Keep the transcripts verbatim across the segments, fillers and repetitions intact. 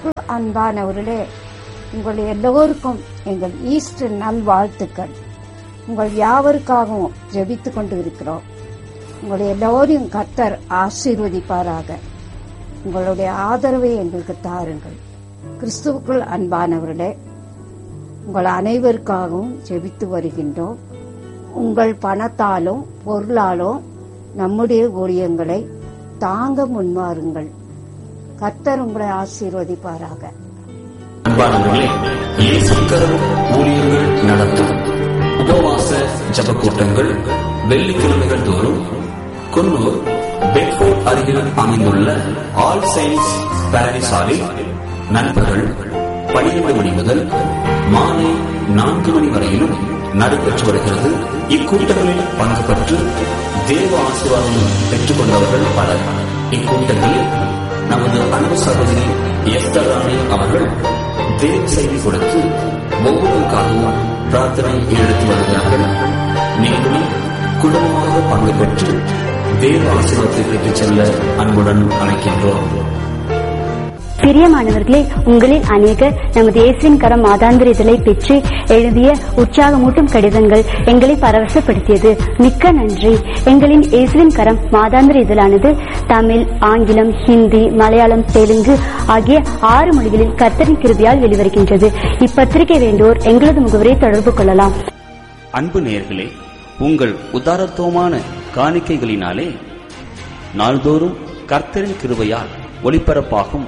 கிறிஸ்துவுக்குள் அன்பானவர்களே, உங்கள் எல்லோருக்கும் எங்கள் ஈஸ்டர் நல்வாழ்த்துக்கள். உங்கள் யாவருக்காகவும் ஜெபித்துக் கொண்டு இருக்கிறோம். உங்களை எல்லோரையும் கர்த்தர் ஆசீர்வதிப்பாராக. உங்களுடைய ஆதரவை எங்களுக்கு தாருங்கள். கிறிஸ்துவுக்குள் அன்பானவர்களே, உங்கள் அனைவருக்காகவும் ஜெபித்து வருகின்றோம். உங்கள் பணத்தாலும் பொருளாலும் நம்முடைய ஊழியங்களை தாங்க முன்வாருங்கள். கர்த்தர் உங்களை ஆசீர்வதிப்பாராக. அன்பானவர்களே, இயேசு கரம் ஊழியர்கள் நடத்தும் உபவாச ஜப கூட்டங்கள் வெள்ளிக்கிழமைகள் தோறும் குன்னூர் பெட்ஃபோர்ட் அருகில் அமைந்துள்ள ஆல் சயின்ஸ் பாரிசாலில் நண்பர்கள் பனிரெண்டு மணி முதல் மாலை நான்கு மணி வரையிலும் நடைபெற்று வருகிறது. இக்கூட்டங்களில் பங்கு பெற்று தேவ ஆசீர்வாதம் பெற்றுக் கொண்டவர்கள் பலர். இக்கூட்டங்களில் நமது அன்பு சகோதரி எஸ்தர் ராணி அவர்கள் தேவ செய்தி கொடுத்து ஒவ்வொருவருக்காகவும் பிரார்த்தனை எடுத்து வருகிறார்கள். நீங்களும் குடும்பமாக பங்கு பெற்று தேவ ஆசீர்வாதத்தை பெற்றுச் செல்ல அன்புடன் அழைக்கின்றோம். பிரியமானவர்களே, உங்களில் அநேகர் நமது இயேசுவின் கரம் மாதாந்திர இதழை பெற்று எழுதிய உற்சாகமூட்டும் கடிதங்கள் எங்களை பரவசப்படுத்தியது. மிக்க நன்றி. எங்களின் இயேசுவின் கரம் மாதாந்திர இதழானது தமிழ், ஆங்கிலம், ஹிந்தி, மலையாளம், தெலுங்கு ஆகிய ஆறு மொழிகளில் கர்த்தரின் கிருபையால் வெளிவருகின்றது. இப்பத்திரிகை வேண்டோர் எங்களது முகவரை தொடர்பு கொள்ளலாம். அன்பு நேயர்களே, உங்கள் உதாரத்துவமான காணிக்கைகளினாலே நாள்தோறும் கர்த்தரின் கிருபையால் ஒளிபரப்பாகும்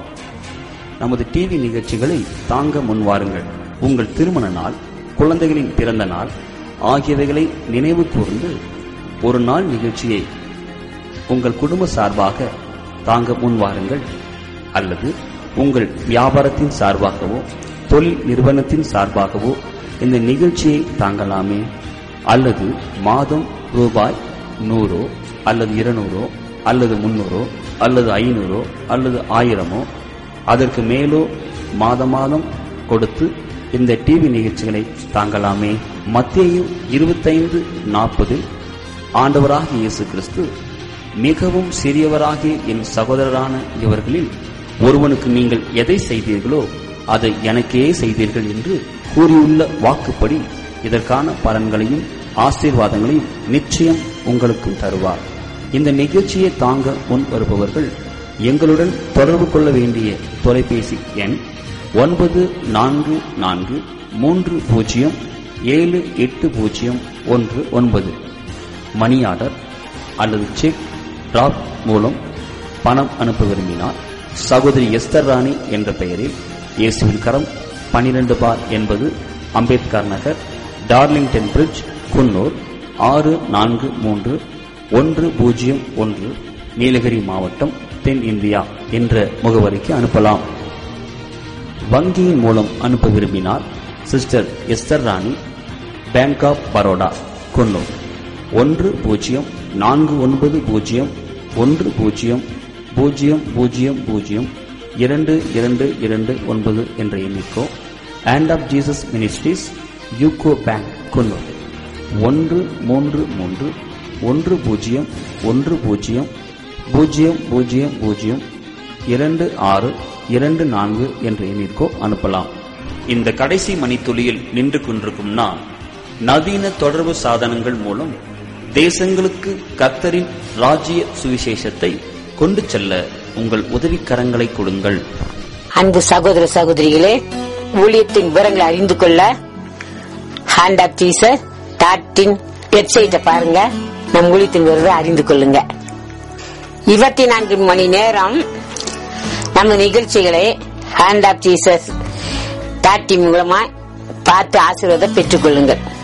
நமது டிவி நிகழ்ச்சிகளை தாங்க முன்வாருங்கள். உங்கள் திருமண நாள், குழந்தைகளின் பிறந்த நாள் ஆகியவைகளை நினைவு கூர்ந்து ஒரு நாள் நிகழ்ச்சியை உங்கள் குடும்ப சார்பாக தாங்க முன்வாருங்கள். அல்லது உங்கள் வியாபாரத்தின் சார்பாகவோ தொழில் நிறுவனத்தின் சார்பாகவோ இந்த நிகழ்ச்சியை தாங்கலாமே. அல்லது மாதம் ரூபாய் நூறோ அல்லது இருநூறோ அல்லது முன்னூறோ அல்லது ஐநூறோ அல்லது ஆயிரமோ அதற்கு மேலோ மாத மாதம் கொடுத்து இந்த டிவி நிகழ்ச்சிகளை தாங்கலாமே. மத்தேயு இருபத்தைந்து நாற்பது, ஆண்டவராகிய இயேசு கிறிஸ்து, மிகவும் சிறியவராகிய என் சகோதரரான இவர்களில் ஒருவனுக்கு நீங்கள் எதை செய்தீர்களோ அதை எனக்கே செய்தீர்கள் என்று கூறியுள்ள வாக்குப்படி இதற்கான பலன்களையும் ஆசீர்வாதங்களையும் நிச்சயம் உங்களுக்கு தருவார். இந்த நிகழ்ச்சியை தாங்க முன் வருபவர்கள் எங்களுடன் தொடர்பு கொள்ள வேண்டிய தொலைபேசி எண் ஒன்பது நான்கு நான்கு மூன்று பூஜ்ஜியம் ஏழு எட்டு பூஜ்ஜியம் ஒன்று ஒன்பது. மணி ஆர்டர் அல்லது செக் டிராப் மூலம் பணம் அனுப்ப விரும்பினார் சகோதரி எஸ்தர் ராணி என்ற பெயரில் இயேசுவின் கரம் பனிரெண்டு பார் என்பது அம்பேத்கர் நகர், டார்லிங்டன் பிரிட்ஜ், குன்னூர் ஆறு நான்கு மூன்று ஒன்று பூஜ்ஜியம் ஒன்று, நீலகிரி மாவட்டம், தென் இந்தியா என்ற முகவரிக்கு அனுப்பலாம். வங்கியின் மூலம் அனுப்ப விரும்பினார் சிஸ்டர் எஸ்தர் ராணி, பேங்க் ஆப் பரோடா, குன்னூர் ஒன்று பூஜ்ஜியம் நான்கு ஒன்பது பூஜ்ஜியம் ஒன்று பூஜ்ஜியம் பூஜ்ஜியம் பூஜ்ஜியம் பூஜ்ஜியம் இரண்டு இரண்டு இரண்டு ஒன்பது என்ற எண்ணிக்கோ. Hand of Jesus ministries, UCO bank, Coonoor ஒன்று மூன்று மூன்று ஒன்று பூஜ்ஜியம் ஒன்று பூஜ்ஜியம் பூஜ்ஜியம் பூஜ்ஜியம் பூஜ்ஜியம் இரண்டு ஆறு இரண்டு நான்கு என்ற எண்ணிற்கோ அனுப்பலாம். இந்த கடைசி மணித்துளியில் நின்று கொண்டிருக்கும் நான், நவீன தொடர்பு சாதனங்கள் மூலம் தேசங்களுக்கு கர்த்தரின் ராஜ்ய சுவிசேஷத்தை கொண்டு செல்ல உங்கள் உதவிக்கரங்களை கொடுங்கள். அன்பு சகோதர சகோதரிகளே, ஊழியத்தின் விவரங்களை அறிந்து கொள்ள hand of Jesus dot in வெப்சைட்டை பாருங்க. நம் ஊழியத்தின் விவரத்தை அறிந்து கொள்ளுங்க. இருபத்தி நான்கு மணி நேரம் நம்ம நிகழ்ச்சிகளை hand of Jesus dot in மூலமா பார்த்து ஆசீர்வாதம் பெற்றுக் கொள்ளுங்கள்.